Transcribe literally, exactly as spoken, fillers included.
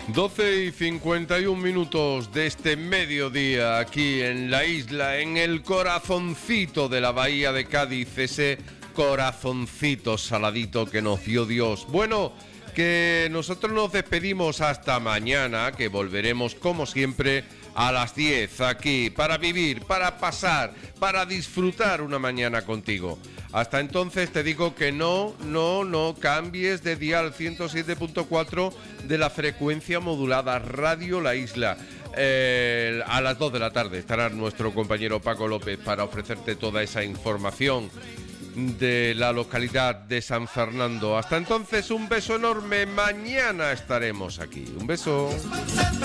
doce y cincuenta y un minutos de este mediodía aquí en la isla, en el corazoncito de la bahía de Cádiz, ese corazoncito saladito que nos dio Dios. Bueno, que nosotros nos despedimos hasta mañana, que volveremos como siempre a las diez aquí para vivir, para pasar, para disfrutar una mañana contigo. Hasta entonces te digo que no, no, no cambies de dial ciento siete punto cuatro de la frecuencia modulada Radio La Isla. Eh, a las dos de la tarde estará nuestro compañero Paco López para ofrecerte toda esa información de la localidad de San Fernando. Hasta entonces, un beso enorme. Mañana estaremos aquí. Un beso.